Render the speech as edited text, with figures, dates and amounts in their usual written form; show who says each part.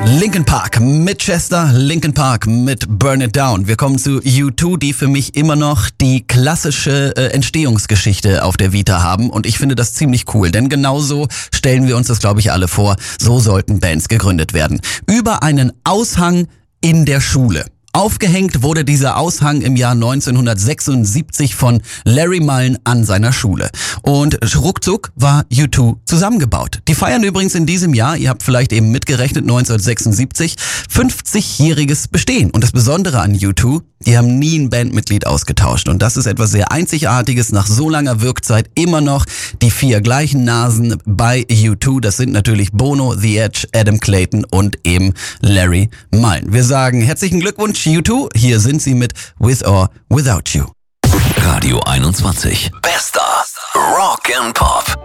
Speaker 1: Linkin Park mit Chester, Linkin Park mit Burn It Down. Wir kommen zu U2, die für mich immer noch die klassische Entstehungsgeschichte auf der Vita haben. Und ich finde das ziemlich cool, denn genauso stellen wir uns das, glaube ich, alle vor. So sollten Bands gegründet werden. Über einen Aushang in der Schule. Aufgehängt wurde dieser Aushang im Jahr 1976 von Larry Mullen an seiner Schule. Und ruckzuck war U2 zusammengebaut. Die feiern übrigens in diesem Jahr, ihr habt vielleicht eben mitgerechnet, 1976, 50-jähriges Bestehen. Und das Besondere an U2, die haben nie ein Bandmitglied ausgetauscht. Und das ist etwas sehr Einzigartiges, nach so langer Wirkzeit immer noch die 4 gleichen Nasen bei U2. Das sind natürlich Bono, The Edge, Adam Clayton und eben Larry Mullen. Wir sagen herzlichen Glückwunsch U2, hier sind sie mit With or Without You.
Speaker 2: Radio 21. Bester Rock and Pop.